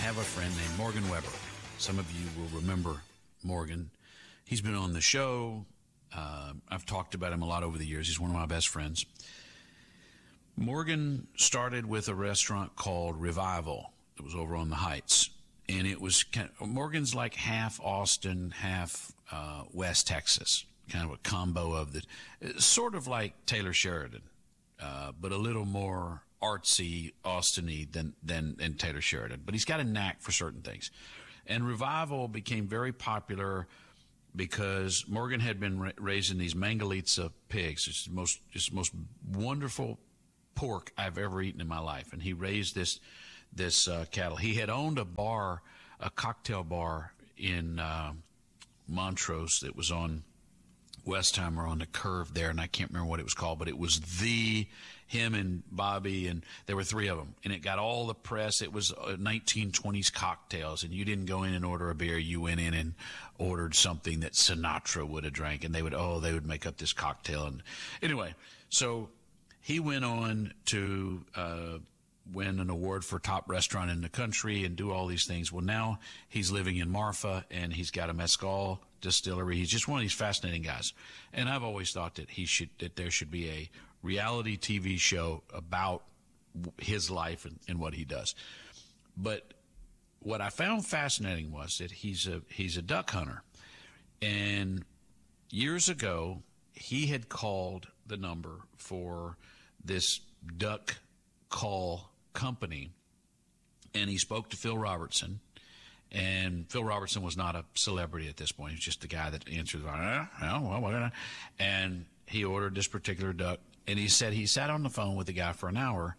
have a friend named Morgan Weber. Some of you will remember Morgan. He's been on the show. I've talked about him a lot over the years. He's one of my best friends. Morgan started with a restaurant called Revival. It was over on the Heights. And it was Morgan's like half Austin, half West Texas, kind of a combo of sort of like Taylor Sheridan, but a little more artsy, Austin-y than Taylor Sheridan. But he's got a knack for certain things. And Revival became very popular because Morgan had been raising these Mangalitsa pigs. It's the most wonderful pork I've ever eaten in my life. And he raised this cattle. He had owned a cocktail bar in Montrose that was on Westheimer on the curve there, and I can't remember what it was called, but it was him and Bobby, and there were three of them, and it got all the press. It was 1920s cocktails, and you didn't go in and order a beer. You went in and ordered something that Sinatra would have drank, and they would make up this cocktail. And anyway, so he went on to win an award for top restaurant in the country and do all these things. Well, now he's living in Marfa, and he's got a mezcal distillery. He's just one of these fascinating guys. And I've always thought that there should be a reality TV show about his life and what he does. But what I found fascinating was that he's a duck hunter. And years ago, he had called the number for this duck call company, and he spoke to Phil Robertson. And Phil Robertson was not a celebrity at this point. He was just the guy that answered, and he ordered this particular duck. And he said he sat on the phone with the guy for an hour,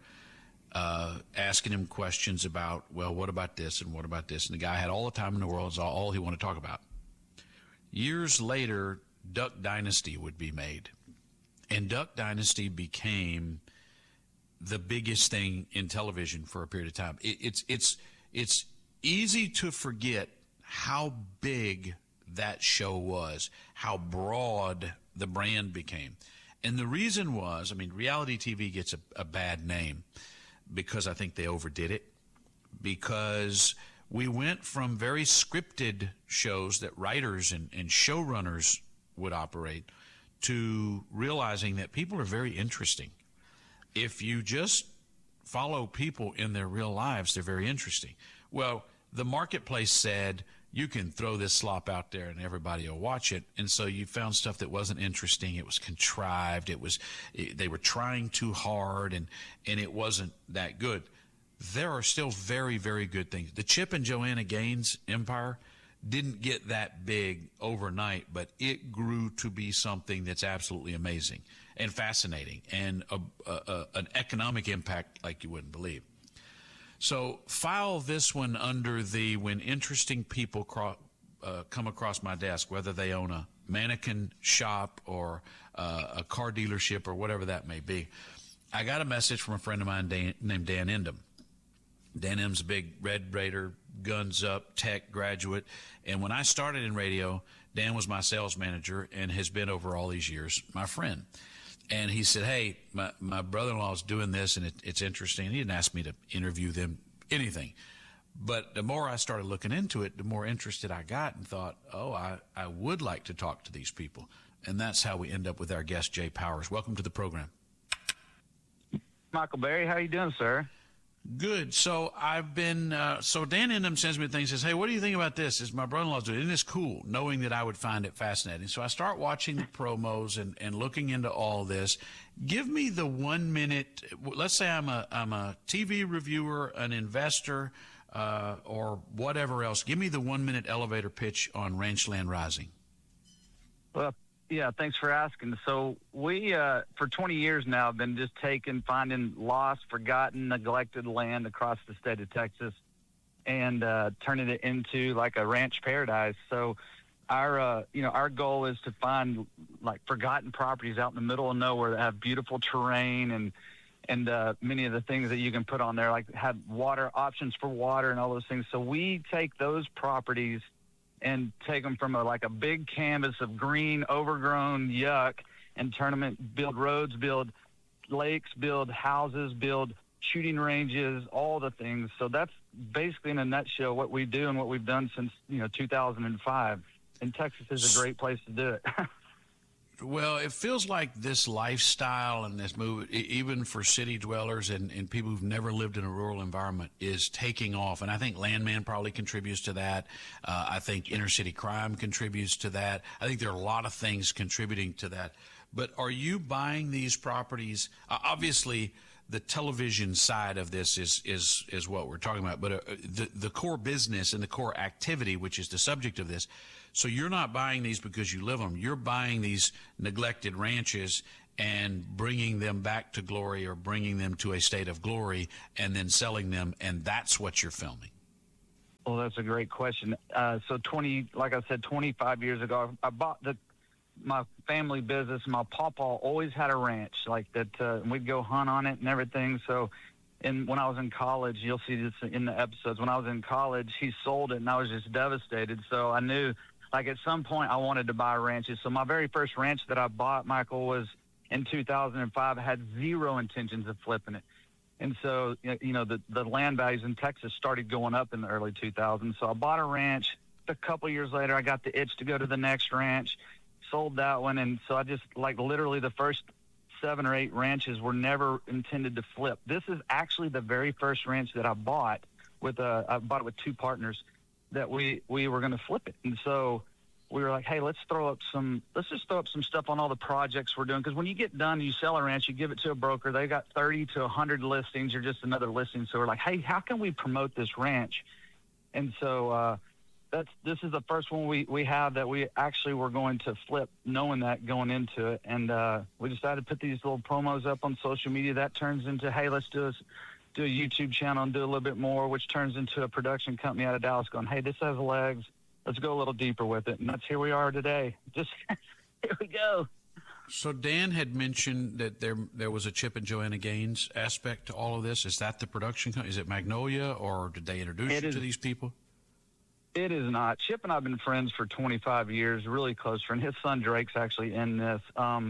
asking him questions about, well, what about this and what about this? And the guy had all the time in the world. It's all he wanted to talk about. Years later, Duck Dynasty would be made. And Duck Dynasty became the biggest thing in television for a period of time. It's easy to forget how big that show was, how broad the brand became. And the reason was, reality TV gets a bad name because I think they overdid it, because we went from very scripted shows that writers and showrunners would operate to realizing that people are very interesting. If you just follow people in their real lives, they're very interesting. Well, the marketplace said, you can throw this slop out there and everybody will watch it. And so you found stuff that wasn't interesting. It was contrived. They were trying too hard, and it wasn't that good. There are still very, very good things. The Chip and Joanna Gaines empire didn't get that big overnight, but it grew to be something that's absolutely amazing and fascinating, and an economic impact like you wouldn't believe. So file this one under when interesting people come across my desk, whether they own a mannequin shop or a car dealership or whatever that may be. I got a message from a friend of mine named Dan Endem. Dan Endem's a big Red Raider, guns up, tech graduate. And when I started in radio, Dan was my sales manager and has been over all these years my friend. And he said, hey, my brother-in-law is doing this, and it's interesting. He didn't ask me to interview them, anything. But the more I started looking into it, the more interested I got and thought, I would like to talk to these people. And that's how we end up with our guest, Jay Powers. Welcome to the program. Michael Berry, how are you doing, sir? Good. So I've been, so Dan Endem sends me things, says, hey, what do you think about this? Is my brother-in-law's doing it? Isn't this cool? Knowing that I would find it fascinating. So I start watching the promos and looking into all this. Give me the 1 minute, let's say I'm a TV reviewer, an investor, or whatever else. Give me the 1 minute elevator pitch on Ranchland Rising. Well, yeah, thanks for asking. So we, for 20 years now, have been just finding lost, forgotten, neglected land across the state of Texas and turning it into like a ranch paradise. So our goal is to find like forgotten properties out in the middle of nowhere that have beautiful terrain and many of the things that you can put on there, like have water options for water and all those things. So we take those properties and take them from a big canvas of green, overgrown yuck and turn them build roads, build lakes, build houses, build shooting ranges, all the things. So that's basically in a nutshell what we do and what we've done since 2005. And Texas is a great place to do it. Well, it feels like this lifestyle and this move, even for city dwellers and people who've never lived in a rural environment, is taking off. And I think Landman probably contributes to that. I think inner city crime contributes to that. I think there are a lot of things contributing to that. But are you buying these properties? Obviously, the television side of this is what we're talking about. But the core business and the core activity, which is the subject of this, so you're not buying these because you live them. You're buying these neglected ranches and bringing them back to glory, or bringing them to a state of glory, and then selling them, and that's what you're filming. Well, that's a great question. So 25 years ago, I bought my family business. My papa always had a ranch like that, and we'd go hunt on it and everything. So when I was in college, you'll see this in the episodes, when I was in college, he sold it, and I was just devastated. So I knew, like, at some point I wanted to buy ranches. So my very first ranch that I bought, Michael, was in 2005. I had zero intentions of flipping it. And so, the land values in Texas started going up in the early 2000s. So I bought a ranch. A couple years later, I got the itch to go to the next ranch, sold that one. And so I just, literally the first 7 or 8 ranches were never intended to flip. This is actually the very first ranch that I bought I bought it with 2 partners that we were going to flip it. And so we were like, hey, let's just throw up some stuff on all the projects we're doing. Because when you get done, you sell a ranch, you give it to a broker. They got 30 to 100 listings. You're just another listing. So we're like, hey, how can we promote this ranch? And so this is the first one we have that we actually were going to flip, knowing that going into it. And we decided to put these little promos up on social media. That turns into, hey, let's do a YouTube channel and do a little bit more, which turns into a production company out of Dallas going, hey, this has legs. Let's go a little deeper with it. And that's here we are today. Just here we go. So Dan had mentioned that there was a Chip and Joanna Gaines aspect to all of this. Is that the production company? Is it Magnolia, or did they introduce you to these people? It is not. Chip and I have been friends for 25 years, really close friend. His son Drake's actually in this.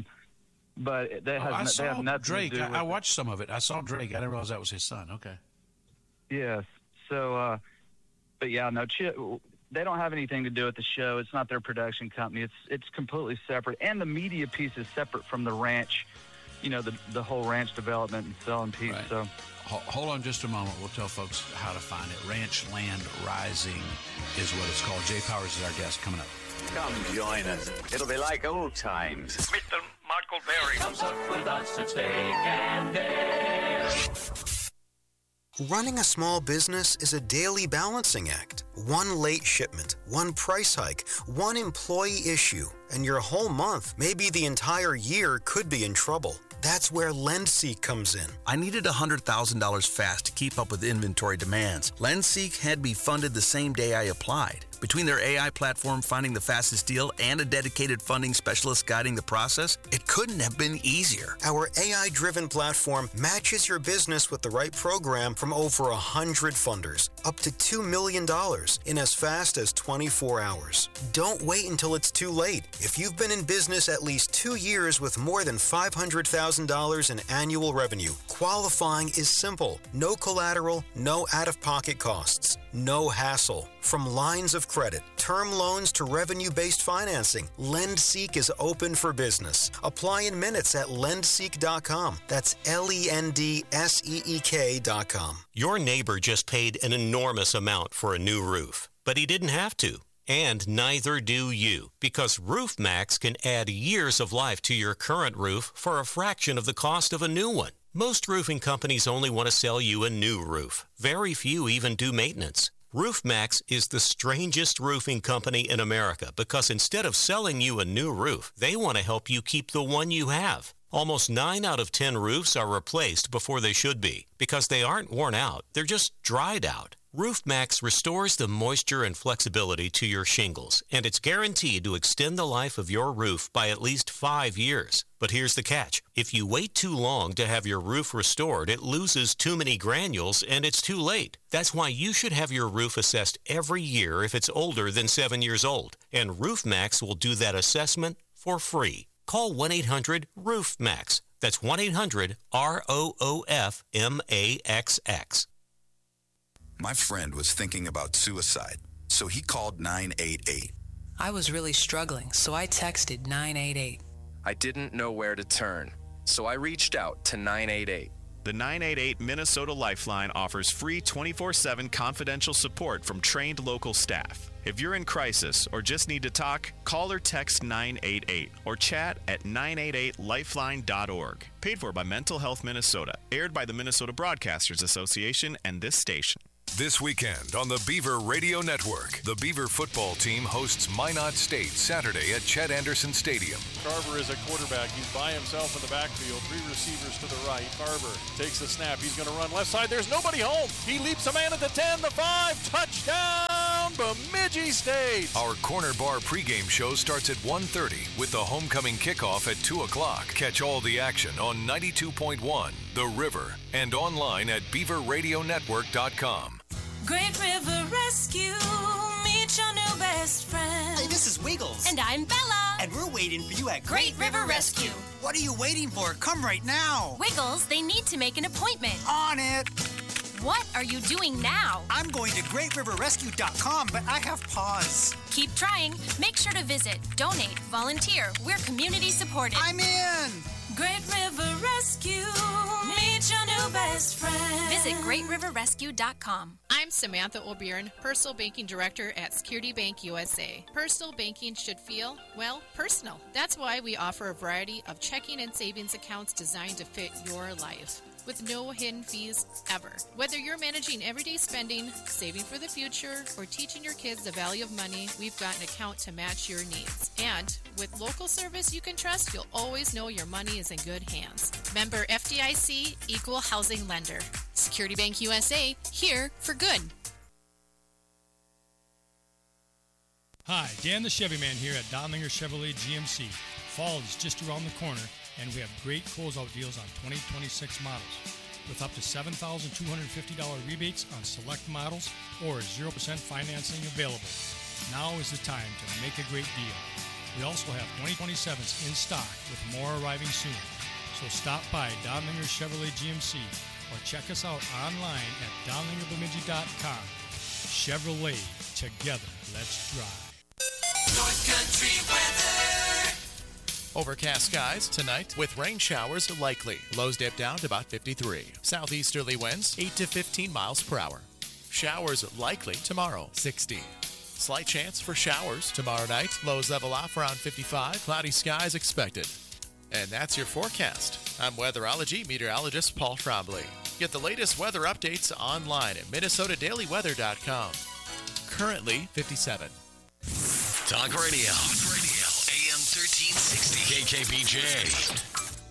But they have nothing Drake. to do with I watched some of it. I saw Drake. I didn't realize that was his son. Okay. Yes. So, but yeah, no, Chip, they don't have anything to do with the show. It's not their production company. It's completely separate. And the media piece is separate from the ranch, the whole ranch development and selling piece. Right. So hold on just a moment. We'll tell folks how to find it. Ranch Land Rising is what it's called. Jay Powers is our guest coming up. Come join us. It'll be like old times. Mr. Michael Berry comes up with us at steak and ale. Running a small business is a daily balancing act. One late shipment, one price hike, one employee issue, and your whole month, maybe the entire year, could be in trouble. That's where LendSeek comes in. I needed $100,000 fast to keep up with inventory demands. LendSeek had me funded the same day I applied. Between their AI platform finding the fastest deal and a dedicated funding specialist guiding the process, it couldn't have been easier. Our AI-driven platform matches your business with the right program from over 100 funders, up to $2 million in as fast as 24 hours. Don't wait until it's too late. If you've been in business at least 2 years with more than $500,000 in annual revenue, qualifying is simple. No collateral, no out-of-pocket costs, no hassle. From lines of credit, term loans to revenue-based financing, LendSeek is open for business. Apply in minutes at lendseek.com. That's LENDSEEK.com. Your neighbor just paid an enormous amount for a new roof, but he didn't have to. And neither do you, because RoofMax can add years of life to your current roof for a fraction of the cost of a new one. Most roofing companies only want to sell you a new roof. Very few even do maintenance. RoofMax is the strangest roofing company in America because instead of selling you a new roof, they want to help you keep the one you have. Almost 9 out of 10 roofs are replaced before they should be because they aren't worn out, they're just dried out. RoofMax restores the moisture and flexibility to your shingles, and it's guaranteed to extend the life of your roof by at least 5 years. But here's the catch. If you wait too long to have your roof restored, it loses too many granules and it's too late. That's why you should have your roof assessed every year if it's older than 7 years old. And RoofMax will do that assessment for free. Call 1-800-RoofMax. That's 1-800-ROOF-MAXX. My friend was thinking about suicide, so he called 988. I was really struggling, so I texted 988. I didn't know where to turn, so I reached out to 988. The 988 Minnesota Lifeline offers free 24/7 confidential support from trained local staff. If you're in crisis or just need to talk, call or text 988 or chat at 988lifeline.org. Paid for by Mental Health Minnesota. Aired by the Minnesota Broadcasters Association and this station. This weekend on the Beaver Radio Network, the Beaver football team hosts Minot State Saturday at Chet Anderson Stadium. Carver is a quarterback. He's by himself in the backfield. 3 receivers to the right. Carver takes the snap. He's going to run left side. There's nobody home. He leaps a man at the 10, the 5. Touchdown, Bemidji State. Our Corner Bar pregame show starts at 1:30 with the homecoming kickoff at 2 o'clock. Catch all the action on 92.1, The River, and online at beaverradionetwork.com. Great River Rescue, meet your new best friend. Hey, this is Wiggles. And I'm Bella. And we're waiting for you at Great River Rescue. What are you waiting for? Come right now. Wiggles, they need to make an appointment. On it. What are you doing now? I'm going to greatriverrescue.com, but I have pause. Keep trying. Make sure to visit, donate, volunteer. We're community supported. I'm in. Great River Rescue, meet your new best friend. Visit greatriverrescue.com. I'm Samantha O'Byrne, Personal Banking Director at Security Bank USA. Personal banking should feel, well, personal. That's why we offer a variety of checking and savings accounts designed to fit your life, with no hidden fees ever. Whether you're managing everyday spending, saving for the future, or teaching your kids the value of money, we've got an account to match your needs. And with local service you can trust, you'll always know your money is in good hands. Member FDIC, Equal Housing Lender. Security Bank USA, here for good. Hi, Dan the Chevy Man here at Donlinger Chevrolet GMC. Fall is just around the corner, and we have great closeout deals on 2026 models with up to $7,250 rebates on select models or 0% financing available. Now is the time to make a great deal. We also have 2027s in stock with more arriving soon. So stop by Donlinger Chevrolet GMC or check us out online at donlingerbemidji.com. Chevrolet, together, let's drive. North Country weather. Overcast skies tonight with rain showers likely. Lows dip down to about 53. Southeasterly winds 8 to 15 miles per hour. Showers likely tomorrow, 60. Slight chance for showers tomorrow night. Lows level off around 55. Cloudy skies expected. And that's your forecast. I'm weatherology meteorologist Paul Trombley. Get the latest weather updates online at minnesotadailyweather.com. Currently 57. Talk Radio. AM 1360. KKBJ.